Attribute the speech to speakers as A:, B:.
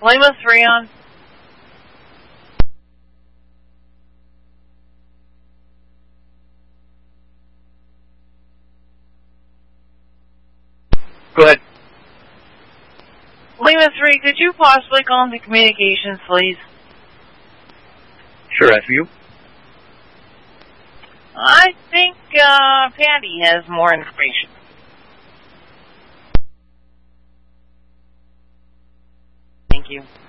A: Lima 3 on.
B: Go ahead.
A: Lima 3, could you possibly call into communications, please?
B: Sure, after you.
A: I think Patty has more information. Thank you.